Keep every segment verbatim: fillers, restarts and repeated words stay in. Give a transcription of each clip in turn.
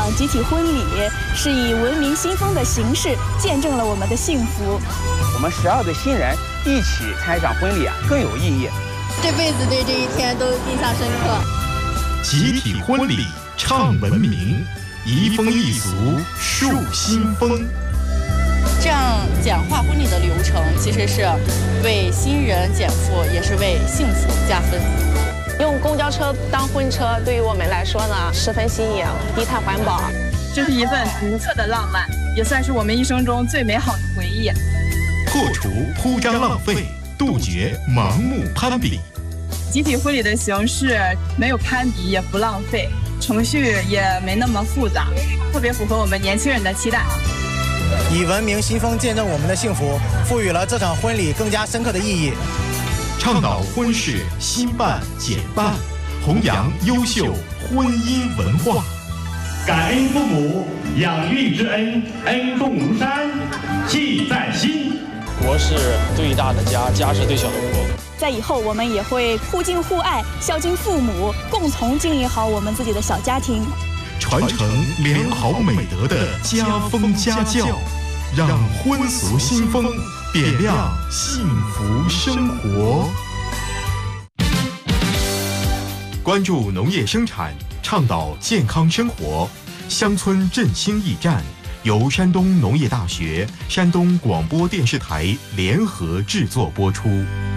场集体婚礼是以文明新风的形式见证了我们的幸福。 我们十二对新人一起参一场婚礼啊，更有意义。 这辈子对这一天都印象深刻。 集体婚礼唱文明，移风易俗树新风。 这样简化婚礼的流程，其实是为新人减负，也是为幸福加分。 用公交车当婚车，对于我们来说呢，十分新颖，低碳环保。 这是一份独特的浪漫，也算是我们一生中最美好的回忆。 破除铺张浪费，杜绝盲目攀比。 集体婚礼的形式没有攀比，也不浪费，程序也没那么复杂，特别符合我们年轻人的期待。 以文明新风见证我们的幸福，赋予了这场婚礼更加深刻的意义。 倡导婚事新办简办，弘扬优秀婚姻文化。 感恩父母养育之恩，恩重如山，记在心。 国是最大的家，家是最小的国。 在以后，我们也会互敬互爱，孝敬父母，共同经营好我们自己的小家庭， 传承良好美德的家风家教，让婚俗新风点亮幸福生活。关注农业生产，倡导健康生活，乡村振兴驿站由山东农业大学、山东广播电视台联合制作播出。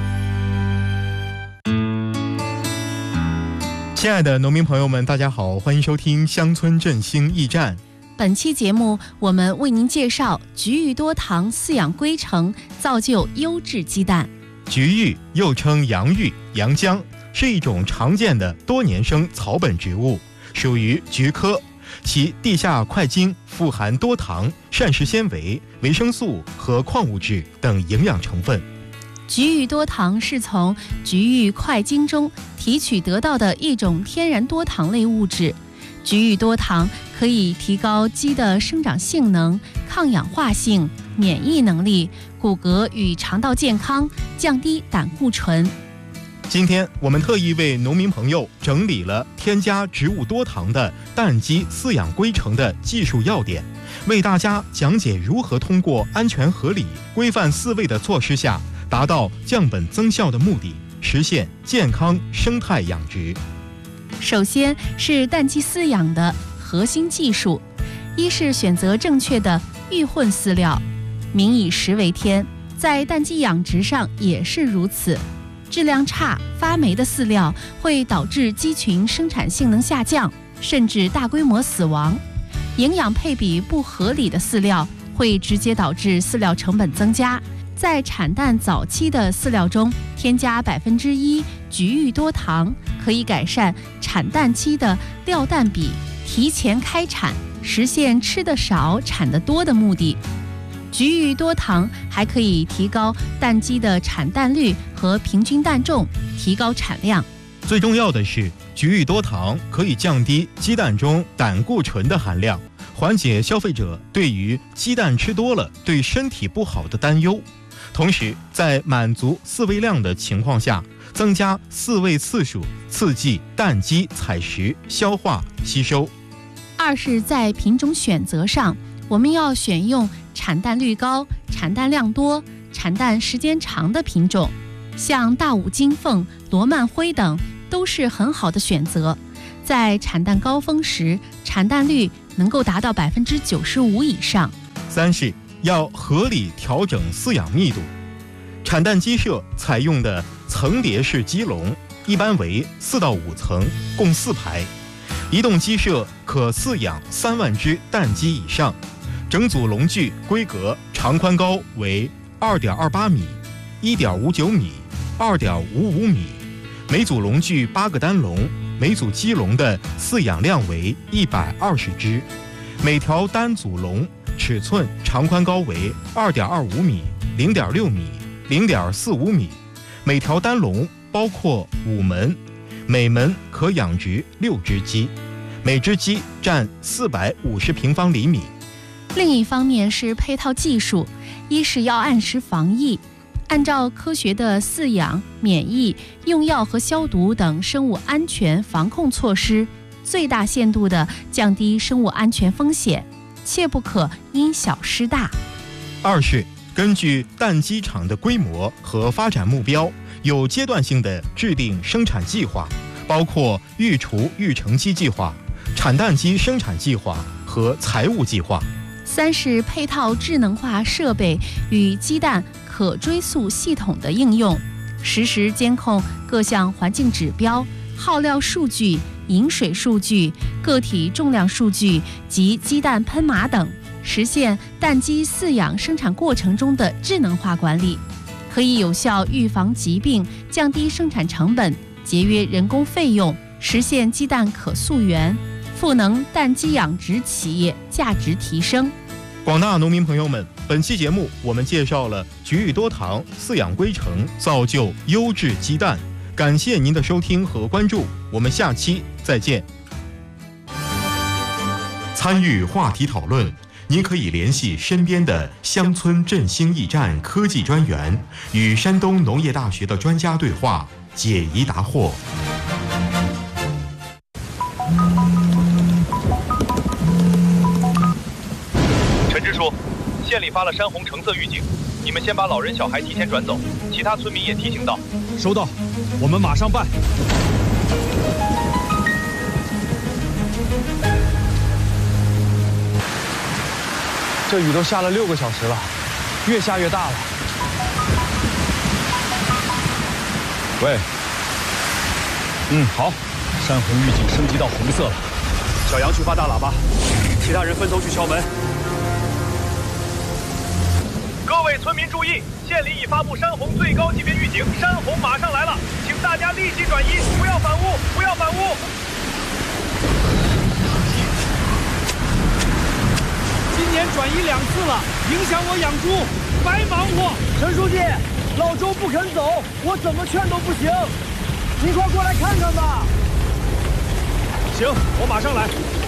亲爱的农民朋友们，大家好，欢迎收听乡村振兴驿站。 本期节目，我们为您介绍菊育多糖饲养规程，造就优质鸡蛋。 菊育又称洋芋、洋姜，是一种常见的多年生草本植物，属于菊科。其地下块茎富含多糖、膳食纤维、维生素和矿物质等营养成分。 菊育多糖是从菊育块茎中提取得到的一种天然多糖类物质。菊育多糖可以提高鸡的生长性能、抗氧化性、免疫能力、骨骼与肠道健康，降低胆固醇。 今天我们特意为农民朋友整理了添加植物多糖的蛋鸡饲养规程的技术要点，为大家讲解如何通过安全合理、规范饲喂的措施下，达到降本增效的目的，实现健康生态养殖。 首先是蛋鸡饲养的核心技术，一是选择正确的育混饲料，民以食为天，在蛋鸡养殖上也是如此。质量差、发霉的饲料会导致鸡群生产性能下降，甚至大规模死亡。营养配比不合理的饲料会直接导致饲料成本增加。在产蛋早期的饲料中添加百分之一菊育多糖，可以改善产蛋期的料蛋比，提前开产，实现吃得少、产得多的目的。菊育多糖还可以提高蛋鸡的产蛋率和平均蛋重，提高产量。 最重要的是，菊育多糖可以降低鸡蛋中胆固醇的含量，缓解消费者对于鸡蛋吃多了对身体不好的担忧。同时，在满足饲喂量的情况下，增加饲喂次数，刺激蛋鸡采食、消化、吸收。 二是在品种选择上，我们要选用产蛋率高、产蛋量多、产蛋时间长的品种，像大武金凤、罗曼辉等都是很好的选择。在产蛋高峰时，产蛋率能够达到百分之九十五以上。 三是要合理调整饲养密度。产蛋鸡舍采用的层叠式鸡笼一般为四到五层，共四排。一栋鸡舍可饲养三万只蛋鸡以上。整组笼具规格长宽高为二点二八米、一点五九米、二点五五米，每组笼具八个单笼，每组鸡笼的饲养量为一百二十只，每条单组笼尺寸长宽高为二点二五米、零点六米、零点四五米，每条单笼包括五门，每门可养殖六只鸡，每只鸡占四百五十平方厘米。 另一方面是配套技术，一是要按时防疫，按照科学的饲养、免疫、用药和消毒等生物安全防控措施， 最大限度地降低生物安全风险，切不可因小失大。 二是根据蛋鸡场的规模和发展目标，有阶段性的制定生产计划，包括育雏育成鸡计划、产蛋鸡生产计划和财务计划。 三是配套智能化设备与鸡蛋可追溯系统的应用，实时监控各项环境指标、耗料数据、饮水数据、个体重量数据及鸡蛋喷码等，实现蛋鸡饲养生产过程中的智能化管理，可以有效预防疾病，降低生产成本，节约人工费用，实现鸡蛋可溯源，赋能蛋鸡养殖企业价值提升。 广大农民朋友们，本期节目我们介绍了菊与多糖饲养规程，造就优质鸡蛋。感谢您的收听和关注，我们下期再见。参与话题讨论，您可以联系身边的乡村振兴驿站科技专员，与山东农业大学的专家对话，解疑答惑。 陈支书，县里发了山洪橙色预警，你们先把老人小孩提前转走，其他村民也提醒到。 收到，我们马上办。 这雨都下了六个小时了，越下越大了。 喂，嗯，好，山洪预警升级到红色了。 小杨去发大喇叭，其他人分头去敲门。各位村民注意，县里已发布山洪最高级别预警，山洪马上来了，请大家立即转移，不要反屋，不要反屋。 今年转移两次了，影响我养猪，白忙活。 陈书记，老周不肯走，我怎么劝都不行，您快过来看看吧。 行，我马上来。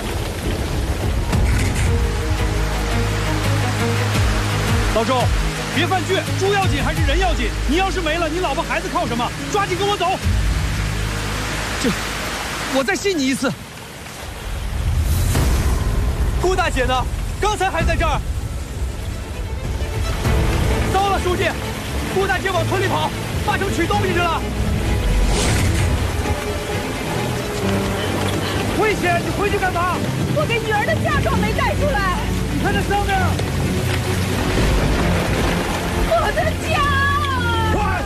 老周，别犯倔，猪要紧还是人要紧？你要是没了，你老婆孩子靠什么？抓紧跟我走。这，我再信你一次。顾大姐呢？刚才还在这儿。糟了，书记，顾大姐往村里跑，八成取东西去了。危险！你回去干嘛？ 我给女儿的嫁妆没带出来。 你看这上面。 我的家！ 快！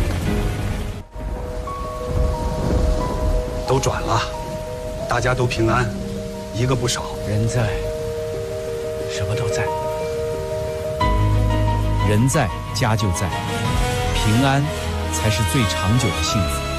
都转了，大家都平安，一个不少。 人在，什么都在。人在，家就在，平安才是最长久的幸福。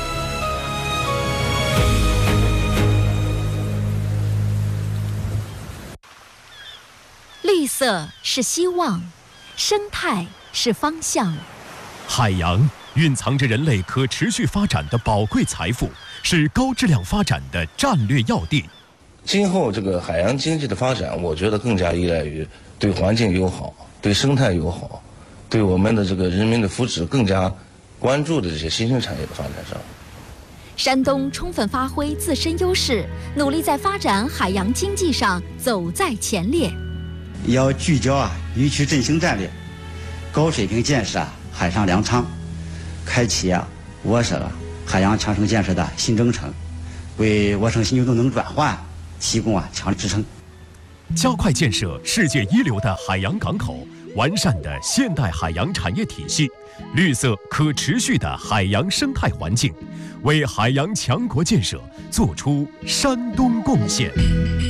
绿色是希望，生态是方向。 海洋蕴藏着人类可持续发展的宝贵财富，是高质量发展的战略要地。 今后这个海洋经济的发展，我觉得更加依赖于对环境友好、对生态友好、对我们的这个人民的福祉更加关注的这些新兴产业的发展上。 山东充分发挥自身优势，努力在发展海洋经济上走在前列。 要聚焦啊渔区振兴战略，高水平建设啊海上粮仓，开启啊我省海洋强城建设的新征程，为我省新旧动能转换提供啊强力支撑。 加快建设世界一流的海洋港口，完善的现代海洋产业体系，绿色可持续的海洋生态环境，为海洋强国建设做出山东贡献。